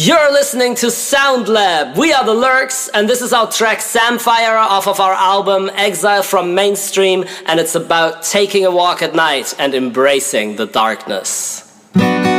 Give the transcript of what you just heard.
You're listening to Sound Lab. We are the Lurks, and this is our track Samfire off of our album Exile from Mainstream, and it's about taking a walk at night and embracing the darkness.